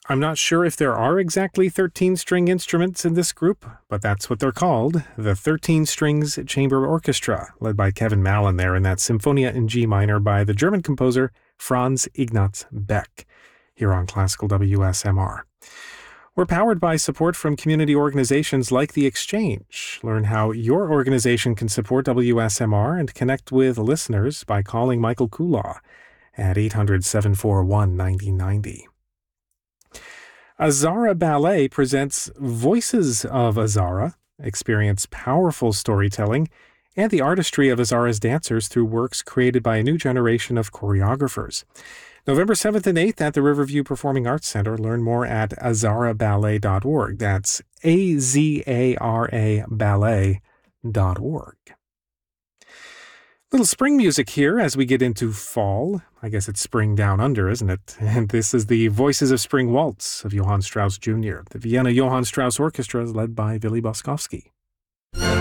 I'm not sure if there are exactly 13 string instruments in this group, but that's what they're called, the 13 Strings Chamber Orchestra, led by Kevin Mallon there in that Symphonia in G minor by the German composer Franz Ignaz Beck, here on Classical WSMR. We're powered by support from community organizations like The Exchange. Learn how your organization can support WSMR and connect with listeners by calling Michael Kulaw at 800-741-9090. Azara Ballet presents Voices of Azara. Experience powerful storytelling and the artistry of Azara's dancers through works created by a new generation of choreographers. November 7th and 8th at the Riverview Performing Arts Center. Learn more at azaraballet.org. That's AZARA ballet.org. Little spring music here as we get into fall. I guess it's spring down under, isn't it? And this is the Voices of Spring Waltz of Johann Strauss Jr. The Vienna Johann Strauss Orchestra is led by Willy Boskowski.